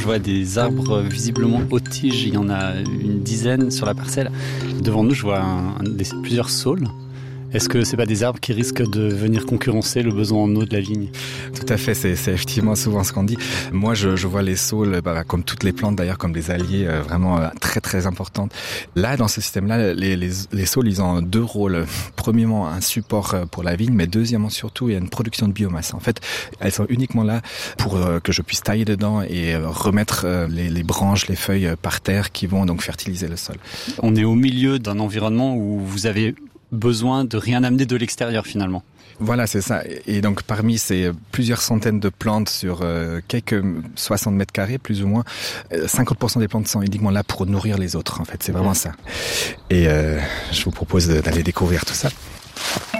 je vois des arbres visiblement aux tiges. Il y en a une dizaine sur la parcelle. Devant nous, je vois plusieurs saules. Est-ce que c'est pas des arbres qui risquent de venir concurrencer le besoin en eau de la vigne ? Tout à fait, c'est effectivement souvent ce qu'on dit. Moi, je vois les saules, comme toutes les plantes d'ailleurs, comme des alliés vraiment très très importantes. Là, dans ce système-là, les saules, ils ont deux rôles. Premièrement, un support pour la vigne, mais deuxièmement surtout, il y a une production de biomasse. En fait, elles sont uniquement là pour que je puisse tailler dedans et remettre les branches, les feuilles par terre qui vont donc fertiliser le sol. On est au milieu d'un environnement où vous avez besoin de rien amener de l'extérieur finalement. Voilà, c'est ça. Et donc parmi ces plusieurs centaines de plantes sur quelques 60 mètres carrés, plus ou moins, 50% des plantes sont uniquement là pour nourrir les autres. En fait, c'est vraiment ça. Et je vous propose d'aller découvrir tout ça.